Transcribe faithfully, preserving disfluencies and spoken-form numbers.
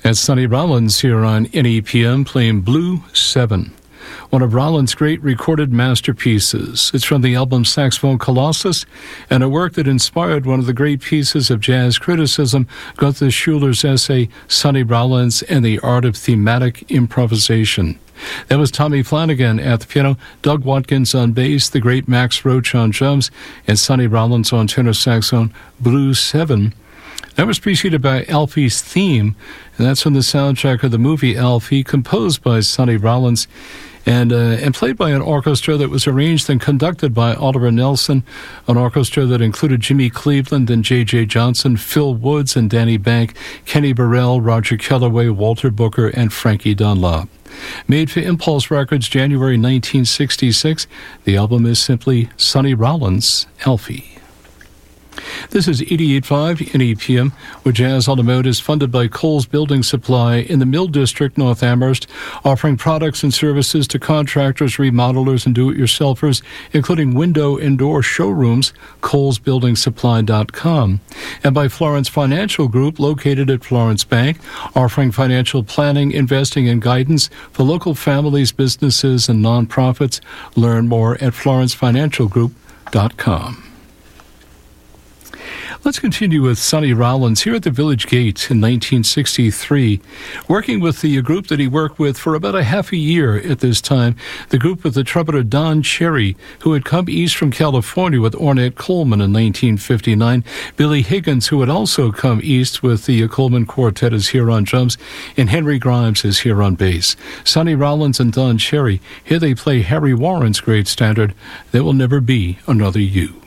That's Sonny Rollins here on N E P M playing Blue seven, one of Rollins' great recorded masterpieces. It's from the album Saxophone Colossus, and a work that inspired one of the great pieces of jazz criticism, Gunther Schuler's essay, Sonny Rollins and the Art of Thematic Improvisation. That was Tommy Flanagan at the piano, Doug Watkins on bass, the great Max Roach on drums, and Sonny Rollins on tenor saxophone, Blue seven. That was preceded by Alfie's Theme, and that's from the soundtrack of the movie Alfie, composed by Sonny Rollins and uh, and played by an orchestra that was arranged and conducted by Oliver Nelson, an orchestra that included Jimmy Cleveland and J J Johnson, Phil Woods and Danny Bank, Kenny Burrell, Roger Kellaway, Walter Booker, and Frankie Dunlop. Made for Impulse Records, January nineteen sixty-six, the album is simply Sonny Rollins, Alfie. This is eighty-eight point five N E P M, where Jazz on the Mode is funded by Kohl's Building Supply in the Mill District, North Amherst, offering products and services to contractors, remodelers, and do-it-yourselfers, including window and door showrooms, kohls building supply dot com. And by Florence Financial Group, located at Florence Bank, offering financial planning, investing, and guidance for local families, businesses, and nonprofits. Learn more at florence financial group dot com. Let's continue with Sonny Rollins here at the Village Gate in nineteen sixty-three, working with the group that he worked with for about a half a year at this time, the group with the trumpeter Don Cherry, who had come east from California with Ornette Coleman in nineteen fifty-nine, Billy Higgins, who had also come east with the Coleman Quartet, is here on drums, and Henry Grimes is here on bass. Sonny Rollins and Don Cherry, here they play Harry Warren's great standard, There Will Never Be Another You.